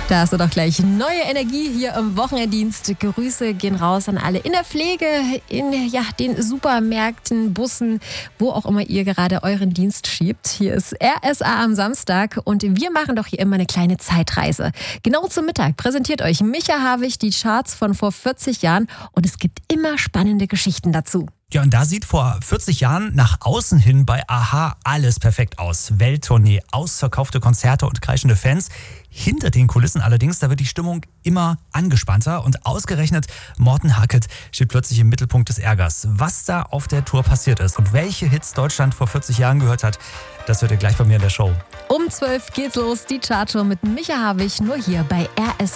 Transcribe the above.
Da hast du doch gleich neue Energie hier im Wochenenddienst. Grüße gehen raus an alle in der Pflege, in den Supermärkten, Bussen, wo auch immer ihr gerade euren Dienst schiebt. Hier ist RSA am Samstag und wir machen doch hier immer eine kleine Zeitreise. Genau zum Mittag präsentiert euch Micha Havig die Charts von vor 40 Jahren und es gibt immer spannende Geschichten dazu. Ja, und da sieht vor 40 Jahren nach außen hin bei a-ha alles perfekt aus. Welttournee, ausverkaufte Konzerte und kreischende Fans. Hinter den Kulissen allerdings, da wird die Stimmung immer angespannter und ausgerechnet Morten Harket steht plötzlich im Mittelpunkt des Ärgers. Was da auf der Tour passiert ist und welche Hits Deutschland vor 40 Jahren gehört hat, das hört ihr gleich bei mir in der Show. Um 12 geht's los, die Chartshow mit Micha Havig, nur hier bei RSA.